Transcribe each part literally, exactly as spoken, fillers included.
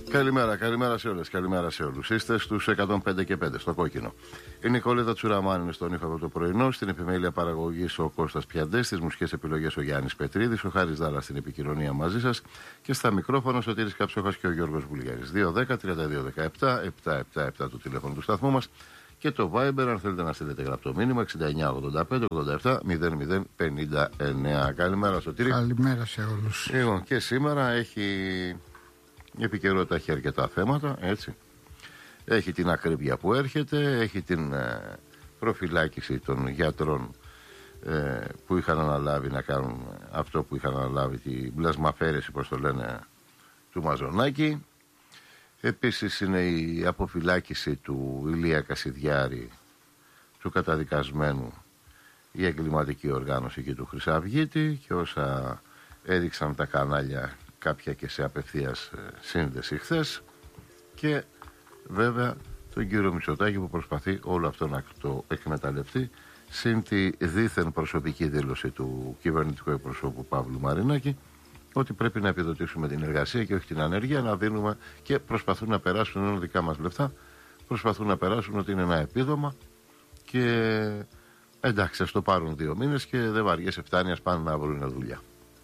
Καλημέρα, καλημέρα σε όλες, καλημέρα σε όλους. Είστε στους εκατόν πέντε και πέντε, στο κόκκινο. Η Νικολέτα Τσουραμάνη στον ήχο από το πρωινό, στην επιμέλεια παραγωγής ο Κώστας Πιαντές, στις μουσικές επιλογές ο Γιάννης Πετρίδης, ο Χάρης Δάλας στην επικοινωνία μαζί σας και στα μικρόφωνα ο Σωτήρης Καψόχας και ο Γιώργος Βουλγαρής. δύο δέκα τριάντα δύο δεκαεπτά επτακόσια εβδομήντα επτά του τηλέφωνου του σταθμού μας και το Viber, αν θέλετε να στείλετε γραπτό μήνυμα, εξήντα εννιά ογδόντα πέντε ογδόντα επτά μηδέν μηδέν πενήντα εννέα. Καλημέρα, Σωτήρη. Καλημέρα σε όλους. Λοιπόν, και σήμερα έχει. Η επικαιρότητα έχει αρκετά θέματα, έτσι. Έχει την ακρίβεια που έρχεται, έχει την ε, προφυλάκηση των γιατρών ε, που είχαν αναλάβει να κάνουν αυτό που είχαν αναλάβει, την πλασμαφέρεση, όπως το λένε, του Μαζονάκη. Επίσης είναι η αποφυλάκηση του Ηλία Κασιδιάρη, του καταδικασμένου, η εγκληματική οργάνωση και του Χρυσαυγίτη και όσα έδειξαν τα κανάλια, κάποια και σε απευθείας σύνδεση χθες, και βέβαια τον κύριο Μητσοτάκη που προσπαθεί όλο αυτό να το εκμεταλλευτεί, συν τη δίθεν προσωπική δήλωση του κυβερνητικού εκπροσώπου Παύλου Μαρινάκη ότι πρέπει να επιδοτήσουμε την εργασία και όχι την ανεργία, να δίνουμε, και προσπαθούν να περάσουν, ενώ δικά μας λεφτά, προσπαθούν να περάσουν ότι είναι ένα επίδομα και εντάξει, ας το πάρουν δύο μήνες και δεν βαριέσαι, φτάνει, ας πάνε να βρουν δουλειά.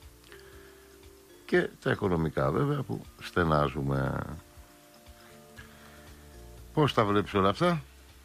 Και τα οικονομικά βέβαια που στενάζουμε. Πώς τα βλέπεις όλα αυτά?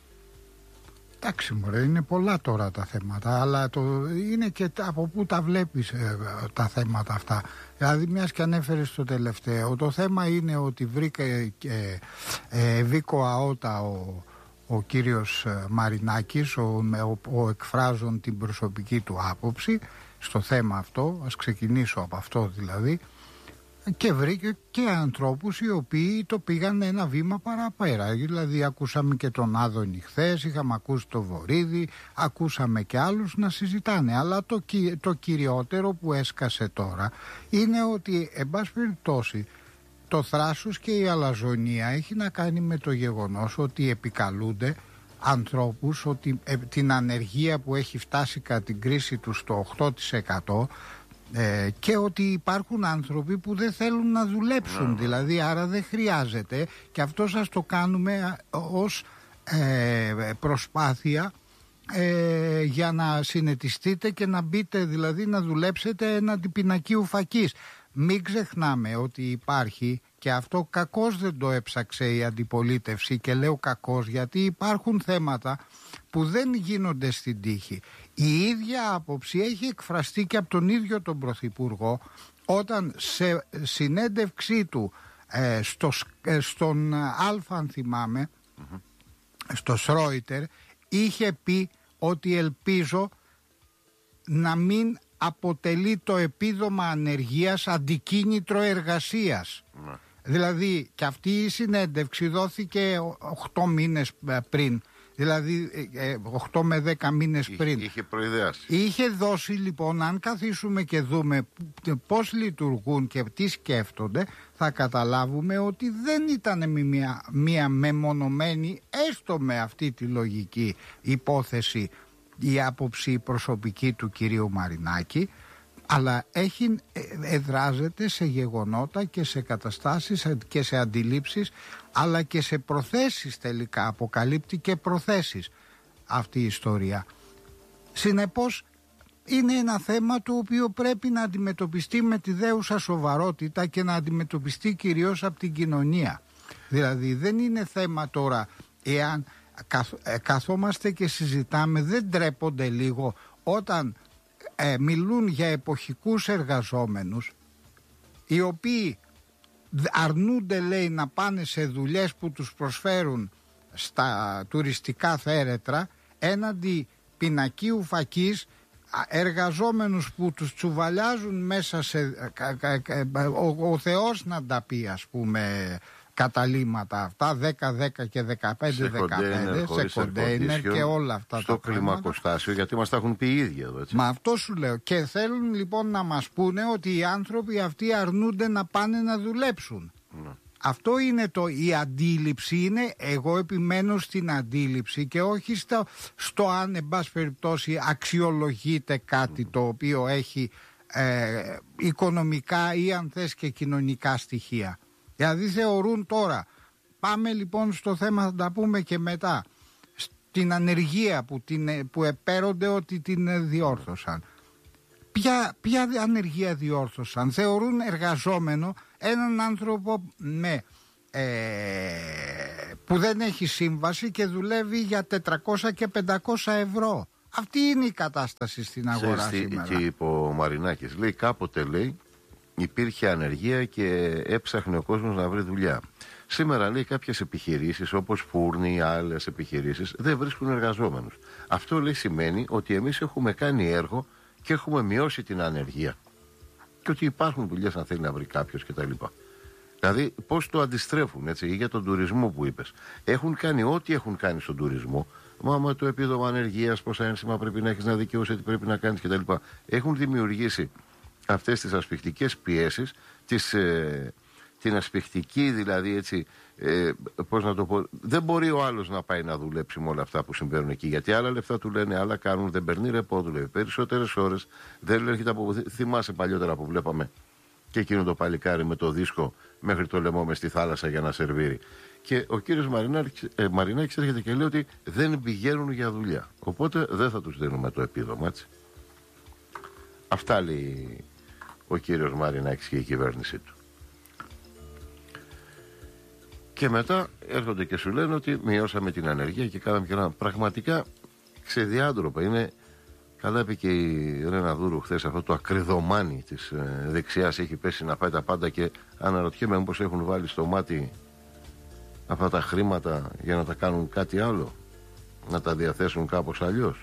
Εντάξει μωρέ, είναι πολλά τώρα τα θέματα, αλλά το, είναι και από πού τα βλέπεις ε, τα θέματα αυτά. Δηλαδή μιας και ανέφερες το τελευταίο, το θέμα είναι ότι βρήκε ε, ε, Βίκο Αότα ο, ο κύριος Μαρινάκης, ο, ο, ο εκφράζον την προσωπική του άποψη στο θέμα αυτό, ας ξεκινήσω από αυτό δηλαδή, και βρήκε και ανθρώπους οι οποίοι το πήγαν ένα βήμα παραπέρα. Δηλαδή ακούσαμε και τον Άδωνη χθες, είχαμε ακούσει τον Βορίδη, ακούσαμε και άλλους να συζητάνε, αλλά το, το κυριότερο που έσκασε τώρα είναι ότι εν πάση περιπτώσει το θράσος και η αλαζονία έχει να κάνει με το γεγονός ότι επικαλούνται ανθρώπους ότι ε, την ανεργία που έχει φτάσει κατά την κρίση του στο οκτώ τοις εκατό ε, και ότι υπάρχουν άνθρωποι που δεν θέλουν να δουλέψουν, δηλαδή άρα δεν χρειάζεται, και αυτό σας το κάνουμε ως ε, προσπάθεια ε, για να συνετιστείτε και να μπείτε, δηλαδή να δουλέψετε έναντι πινακίου φακής. Μην ξεχνάμε ότι υπάρχει, και αυτό κακώς δεν το έψαξε η αντιπολίτευση, και λέω κακώς γιατί υπάρχουν θέματα που δεν γίνονται στην τύχη. Η ίδια άποψη έχει εκφραστεί και από τον ίδιο τον Πρωθυπουργό όταν σε συνέντευξή του ε, στο, ε, στον Αλφα, αν θυμάμαι, mm-hmm. στο Σρόιτερ, είχε πει ότι ελπίζω να μην αποτελεί το επίδομα ανεργίας αντικίνητρο εργασίας. Mm. Δηλαδή, και αυτή η συνέντευξη δόθηκε οκτώ μήνες πριν, δηλαδή οκτώ με δέκα μήνες πριν. Είχε προειδεάσει. Είχε δώσει λοιπόν, αν καθίσουμε και δούμε πώς λειτουργούν και τι σκέφτονται, θα καταλάβουμε ότι δεν ήταν μια, μια μεμονωμένη, έστω με αυτή τη λογική υπόθεση, η άποψη προσωπική του κυρίου Μαρινάκη, αλλά έχει, εδράζεται σε γεγονότα και σε καταστάσεις και σε αντιλήψεις, αλλά και σε προθέσεις τελικά, αποκαλύπτει και προθέσεις αυτή η ιστορία. Συνεπώς είναι ένα θέμα το οποίο πρέπει να αντιμετωπιστεί με τη δέουσα σοβαρότητα και να αντιμετωπιστεί κυρίως από την κοινωνία. Δηλαδή δεν είναι θέμα τώρα, εάν καθόμαστε και συζητάμε, δεν τρέπονται λίγο όταν ε, μιλούν για εποχικούς εργαζόμενους οι οποίοι αρνούνται, λέει, να πάνε σε δουλειές που τους προσφέρουν στα τουριστικά θέρετρα έναντι πινακίου φακής, εργαζόμενους που τους τσουβαλιάζουν μέσα σε ο, ο Θεός να τα πει, ας πούμε, καταλήμματα αυτά δέκα δέκα και δεκαπέντε δεκαπέντε σε κοντέινερ και όλα αυτά στο τα πράγματα. Στο κλιμακοστάσιο, γιατί μας τα έχουν πει οι ίδιοι εδώ, έτσι. Μα αυτό σου λέω. Και θέλουν λοιπόν να μας πούνε ότι οι άνθρωποι αυτοί αρνούνται να πάνε να δουλέψουν. Ναι. Αυτό είναι το, η αντίληψη είναι, εγώ επιμένω στην αντίληψη και όχι στο, στο αν εν πάση περιπτώσει αξιολογείται κάτι mm. το οποίο έχει ε, οικονομικά ή αν θες και κοινωνικά στοιχεία. Δηλαδή θεωρούν τώρα, πάμε λοιπόν στο θέμα, θα τα πούμε και μετά, στην ανεργία που, την, που επέρονται ότι την διόρθωσαν. Ποια, ποια ανεργία διόρθωσαν? Θεωρούν εργαζόμενο έναν άνθρωπο με, ε, που δεν έχει σύμβαση και δουλεύει για τετρακόσια και πεντακόσια ευρώ. Αυτή είναι η κατάσταση στην αγορά Ξέρεις, σήμερα. Και είπε ο Μαρινάκης, λέει κάποτε λέει υπήρχε ανεργία και έψαχνε ο κόσμος να βρει δουλειά. Σήμερα λέει κάποιες επιχειρήσεις όπως φούρνοι ή άλλες επιχειρήσεις δεν βρίσκουν εργαζόμενους. Αυτό λέει σημαίνει ότι εμείς έχουμε κάνει έργο και έχουμε μειώσει την ανεργία. Και ότι υπάρχουν δουλειές αν θέλει να βρει κάποιος κτλ. Δηλαδή πώς το αντιστρέφουν, έτσι, για τον τουρισμό που είπες. Έχουν κάνει ό,τι έχουν κάνει στον τουρισμό. Μα με το επίδομα ανεργίας, πόσα ένσημα πρέπει να έχεις να δικαιώσεις, τι πρέπει να κάνεις κτλ. Έχουν δημιουργήσει αυτές τις ασφιχτικές πιέσεις, τις, ε, την ασφιχτική δηλαδή έτσι, ε, πώς να το πω, δεν μπορεί ο άλλος να πάει να δουλέψει με όλα αυτά που συμβαίνουν εκεί, γιατί άλλα λεφτά του λένε, άλλα κάνουν, δεν παίρνει ρεπό, δουλεύει περισσότερες ώρες, δεν έρχεται από, θυμάσαι παλιότερα που βλέπαμε και εκείνο το παλικάρι με το δίσκο μέχρι το λαιμό μες στη θάλασσα για να σερβίρει. Και ο κύριος Μαρινάκης, ε, Μαρινάκης έρχεται και λέει ότι δεν πηγαίνουν για δουλειά, οπότε δεν θα τους δίνουμε το επίδομα, έτσι. Αυτά λέει ο κύριος Μαρινάκης και η κυβέρνησή του. Και μετά έρχονται και σου λένε ότι μειώσαμε την ανεργία και κάναμε και ένα. Πραγματικά ξεδιάντροπα είναι. Καλά είπε και η Ρένα Δούρου χθες, αυτό το ακριδομάνι της ε, δεξιάς έχει πέσει να πάει τα πάντα και αναρωτιέμαι μήπως έχουν βάλει στο μάτι αυτά τα χρήματα για να τα κάνουν κάτι άλλο, να τα διαθέσουν κάπως αλλιώς.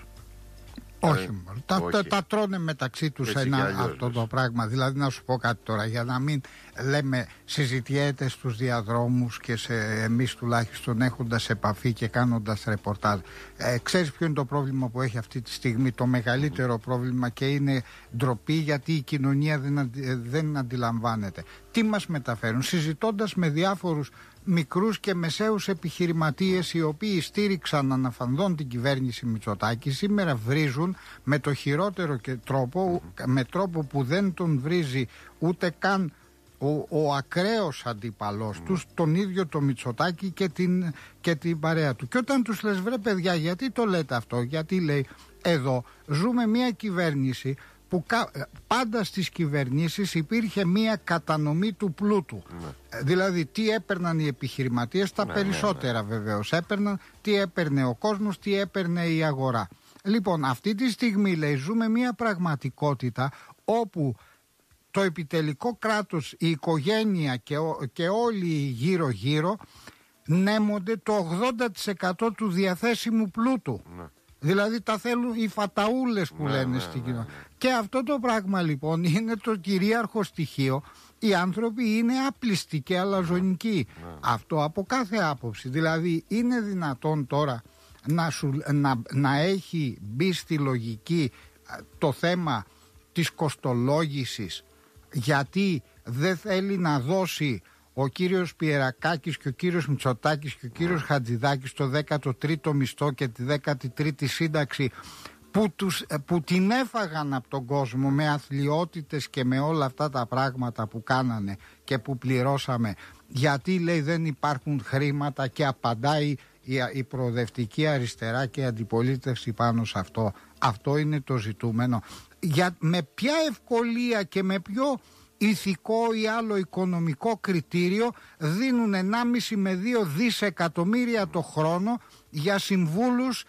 Όχι, ε, τα, όχι. Τα, τα τρώνε μεταξύ τους ένα αλλιώς, αυτό το πράγμα. Δηλαδή να σου πω κάτι τώρα, για να μην λέμε συζητιέται στους διαδρόμους και σε εμείς τουλάχιστον έχοντας επαφή και κάνοντας ρεπορτάζ. Ε, ξέρεις ποιο είναι το πρόβλημα που έχει αυτή τη στιγμή? Το μεγαλύτερο mm. πρόβλημα, και είναι ντροπή γιατί η κοινωνία δεν, αντι, δεν αντιλαμβάνεται. Τι μας μεταφέρουν? Συζητώντας με διάφορους μικρούς και μεσαίους επιχειρηματίες οι οποίοι στήριξαν αναφανδόν την κυβέρνηση Μητσοτάκη, σήμερα βρίζουν με το χειρότερο και τρόπο, με τρόπο που δεν τον βρίζει ούτε καν ο, ο ακραίος αντίπαλός mm. τους, τον ίδιο το Μητσοτάκη και την, και την παρέα του. Και όταν τους λες, βρε παιδιά, γιατί το λέτε αυτό? Γιατί λέει, εδώ ζούμε μια κυβέρνηση που πάντα στις κυβερνήσεις υπήρχε μία κατανομή του πλούτου. Ναι. Δηλαδή τι έπαιρναν οι επιχειρηματίες, τα ναι, περισσότερα ναι, ναι. βεβαίως έπαιρναν, τι έπαιρνε ο κόσμος, τι έπαιρνε η αγορά. Λοιπόν, αυτή τη στιγμή λέει ζούμε μία πραγματικότητα όπου το επιτελικό κράτος, η οικογένεια και, ο, και όλοι γύρω γύρω νέμονται το ογδόντα τοις εκατό του διαθέσιμου πλούτου. Ναι. Δηλαδή τα θέλουν οι φαταούλες που ναι, λένε ναι, στην κοινωνία. Ναι, ναι. Και αυτό το πράγμα λοιπόν είναι το κυρίαρχο στοιχείο. Οι άνθρωποι είναι άπλιστοι και αλαζονικοί. Ναι, ναι. Αυτό από κάθε άποψη. Δηλαδή είναι δυνατόν τώρα να, σου, να, να έχει μπει στη λογική το θέμα της κοστολόγησης, γιατί δεν θέλει να δώσει ο κύριος Πιερακάκης και ο κύριος Μητσοτάκης και ο κύριος Χατζηδάκης το δέκατο τρίτο μισθό και τη δέκατη τρίτη σύνταξη που, τους, που την έφαγαν από τον κόσμο με αθλιότητες και με όλα αυτά τα πράγματα που κάνανε και που πληρώσαμε, γιατί λέει δεν υπάρχουν χρήματα, και απαντάει η, η προοδευτική αριστερά και η αντιπολίτευση πάνω σε αυτό. Αυτό είναι το ζητούμενο. Για, με ποια ευκολία και με ποιο ηθικό ή άλλο οικονομικό κριτήριο δίνουν ενάμιση με δύο δισεκατομμύρια το χρόνο για συμβούλους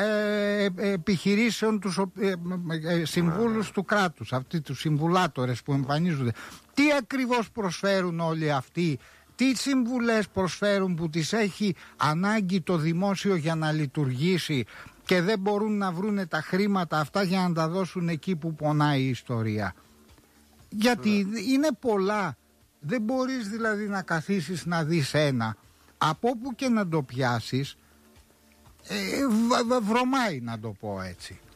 ε, επιχειρήσεων, τους, ε, ε, συμβούλους του κράτους, αυτοί τους συμβουλάτορες που εμφανίζονται? Τι ακριβώς προσφέρουν όλοι αυτοί? Τι συμβουλές προσφέρουν που τις έχει ανάγκη το δημόσιο για να λειτουργήσει και δεν μπορούν να βρούνε τα χρήματα αυτά για να τα δώσουν εκεί που πονάει η ιστορία? Γιατί είναι πολλά. Δεν μπορείς δηλαδή να καθίσεις να δεις ένα, από όπου και να το πιάσεις, ε, βρωμάει, να το πω έτσι.